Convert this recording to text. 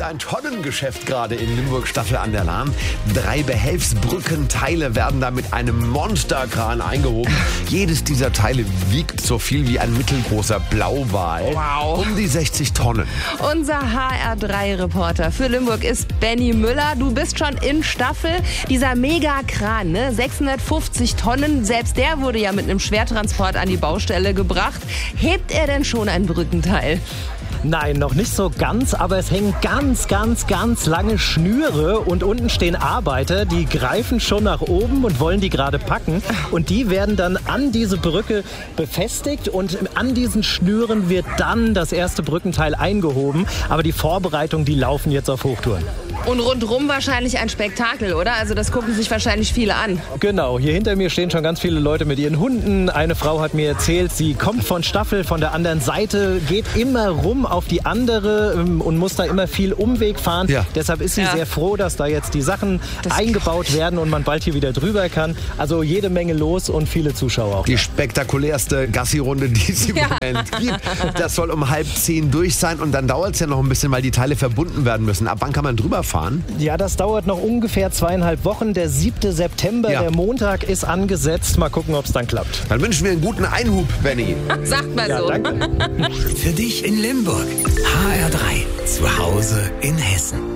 läuft ein Tonnengeschäft gerade in Limburg-Staffel an der Lahn. 3 Behelfsbrückenteile werden da mit einem Monsterkran eingehoben. Jedes dieser Teile wiegt so viel wie ein mittelgroßer Blauwal. Wow. Um die 60 Tonnen. Unser HR3-Reporter für Limburg ist Benny Müller. Du bist schon in Staffel. Dieser Megakran, ne? 650 Tonnen, selbst der wurde ja mit einem Schwertransport an die Baustelle gebracht. Hebt er denn schon ein Brückenteil? Nein, noch nicht so ganz, aber es hängen ganz lange Schnüre und unten stehen Arbeiter, die greifen schon nach oben und wollen die gerade packen und die werden dann an diese Brücke befestigt und an diesen Schnüren wird dann das erste Brückenteil eingehoben, aber die Vorbereitungen, die laufen jetzt auf Hochtouren. Und rundrum wahrscheinlich ein Spektakel, oder? Also das gucken sich wahrscheinlich viele an. Genau, hier hinter mir stehen schon ganz viele Leute mit ihren Hunden. Eine Frau hat mir erzählt, sie kommt von Staffel, von der anderen Seite, geht immer rum auf die andere und muss da immer viel Umweg fahren. Ja. Deshalb ist sie sehr froh, dass da jetzt die Sachen eingebaut werden und man bald hier wieder drüber kann. Also jede Menge los und viele Zuschauer auch. Die spektakulärste Gassi-Runde, die es im Moment gibt. Das soll um 9:30 durch sein und dann dauert es ja noch ein bisschen, weil die Teile verbunden werden müssen. Ab wann kann man drüber fahren? Ja, das dauert noch ungefähr 2,5 Wochen. Der 7. September, der Montag, ist angesetzt. Mal gucken, ob es dann klappt. Dann wünschen wir einen guten Einhub, Benny. Sagt mal so. Danke. Für dich in Limburg. HR3. Zu Hause in Hessen.